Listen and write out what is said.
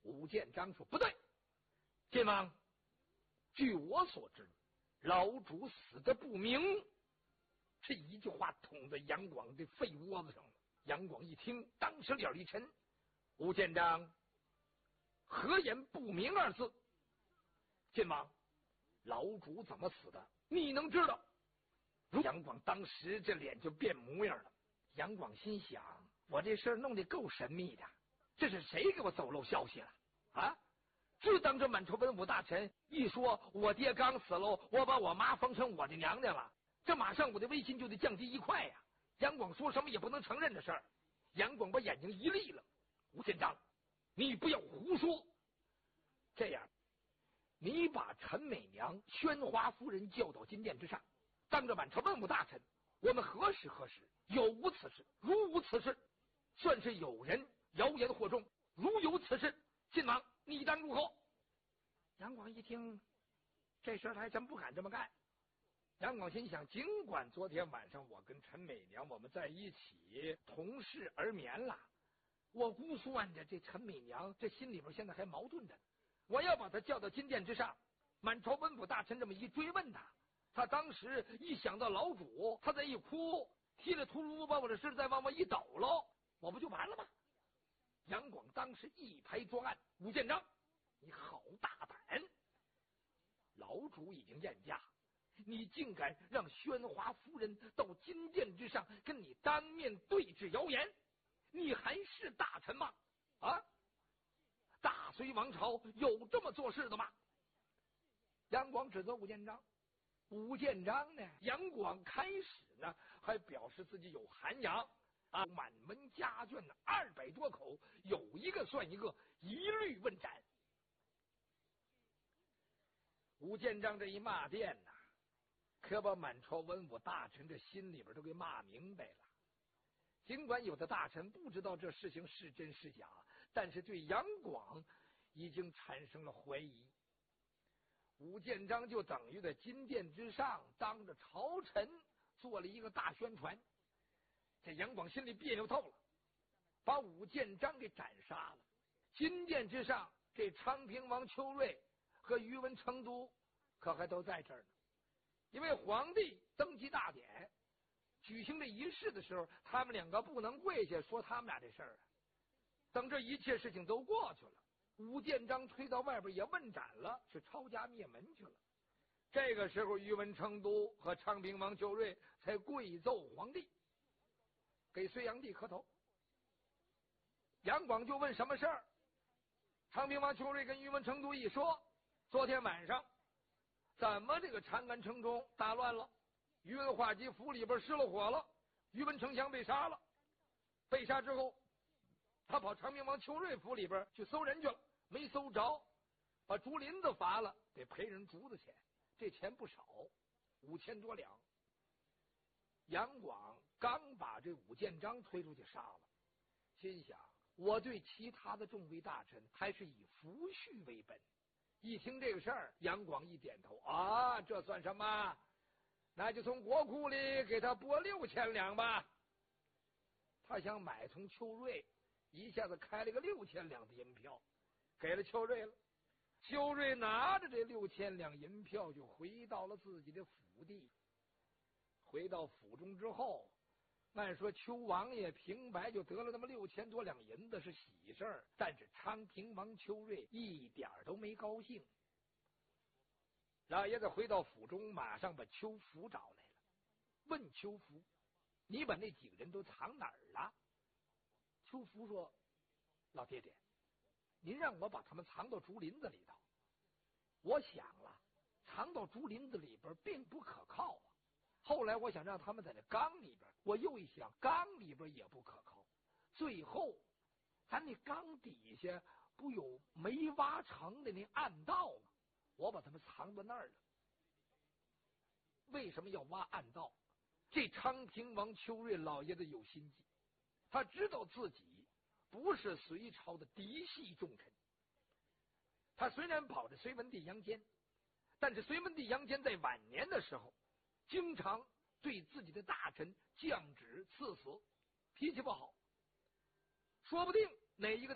武建章说：“不对，晋王，据我所知，老主死的不明。”这一句话捅在杨广的肺窝子上了。杨广一听，当时脸一沉：“武建章何言不明二字？晋王，老主怎么死的？你能知道？”杨广当时这脸就变模样了。杨广心想：我这事儿弄得够神秘的，这是谁给我走漏消息了啊？就当这满朝文武大臣一说我爹刚死了，我把我妈封成我的娘家了，这马上我的威信就得降低1块呀！杨广说什么也不能承认这事儿。杨广把眼睛一立了：“吴建章，你不要胡说！这样，你把陈美娘、宣华夫人叫到金殿之上，当着满朝文武大臣，我们核实核实，有无此事？如无此事，算是有人谣言惑众；如有此事，晋王你当如何？”杨广一听，这事儿他还真不敢这么干。杨广心想，尽管昨天晚上我跟陈美娘我们在一起同室而眠了，我估算着这陈美娘这心里边现在还矛盾着，我要把她叫到金殿之上，满朝文武大臣这么一追问他当时一想到老主，他再一哭，踢了秃噜把我的事再往我一抖喽，我不就完了吗？杨广当时一拍桌案：“武建章，你好大胆！老主已经宴驾，你竟敢让宣华夫人到金殿之上跟你当面对质谣言，你还是大臣吗？啊，大隋王朝有这么做事的吗？”杨广指责武建章。武建章呢，杨广开始呢还表示自己有涵养啊，满门家眷呢200多口，有一个算一个，一律问斩。武建章这一骂殿呐，可把满朝文武大臣这心里边都给骂明白了。尽管有的大臣不知道这事情是真是假，但是对杨广已经产生了怀疑。武建章就等于在金殿之上当着朝臣做了一个大宣传，这杨广心里别扭透了，把武建章给斩杀了。金殿之上，这昌平王邱瑞和宇文成都可还都在这儿呢。因为皇帝登基大典举行这仪式的时候，他们2个不能跪下说他们俩这事儿啊。等这一切事情都过去了，武建章推到外边也问斩了，是抄家灭门去了。这个时候，宇文成都和昌平王邱瑞才跪奏皇帝，给隋炀帝磕头。杨广就问什么事儿，昌平王邱瑞跟宇文成都一说，昨天晚上怎么这个长安城中大乱了，宇文化及府里边失了火了，宇文丞相被杀了。被杀之后，他跑长平王邱瑞府里边去搜人去了，没搜着，把竹林子罚了，得赔人竹子钱，这钱不少，5000多两。杨广刚把这武建章推出去杀了，心想我对其他的众位大臣还是以抚恤为本。一听这个事儿，杨广一点头啊，这算什么？那就从国库里给他拨6000两吧。他想买从邱瑞，一下子开了个6000两的银票，给了邱瑞了。邱瑞拿着这6000两银票就回到了自己的府地。回到府中之后，按说邱王爷平白就得了那么6000多两银子是喜事儿，但是昌平王邱瑞一点都没高兴。老爷子回到府中，马上把邱福找来了，问邱福：“你把那几个人都藏哪儿了？”邱福说：“老爹爹，您让我把他们藏到竹林子里头。我想了，藏到竹林子里边并不可靠啊。后来我想让他们在那缸里边，我又一想，缸里边也不可靠。最后，咱那缸底下不有没挖成的那暗道吗？我把他们藏到那儿了。为什么要挖暗道？这昌平王邱瑞老爷子有心计，他知道自己不是隋朝的嫡系重臣。他虽然保着隋文帝杨坚，但是隋文帝杨坚在晚年的时候，经常对自己的大臣降旨赐死，脾气不好，说不定哪一个